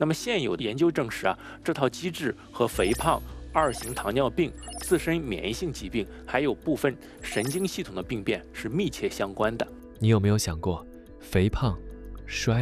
那么现有的研究证实这套机制和肥胖、二型糖尿病、自身免疫性疾病，还有部分神经系统的病变是密切相关的。 你有没有想过，肥胖、衰